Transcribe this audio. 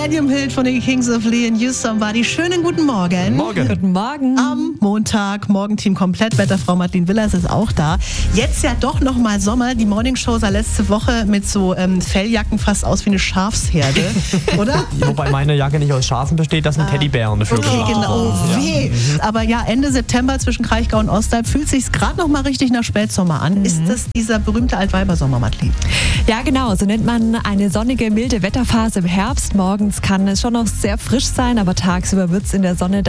Millennium Hit von den Kings of Leon, You Somebody. Schönen guten Morgen. Guten Morgen. Am Montag, Morgenteam komplett. Wetterfrau Madeleine Willers ist auch da. Jetzt ja doch nochmal Sommer. Die Morningshow sah letzte Woche mit so Felljacken fast aus wie eine Schafsherde, oder? Wobei meine Jacke nicht aus Schafen besteht, das sind Teddybären dafür. Okay, genau. Weh. Aber ja, Ende September zwischen Kraichgau und Ostalb fühlt sich gerade noch mal richtig nach Spätsommer an. Ist das dieser berühmte Altweibersommer, Madeleine? Ja, genau. So nennt man eine sonnige, milde Wetterphase im Herbst. Morgens kann es schon noch sehr frisch sein, aber tagsüber wird es in der Sonne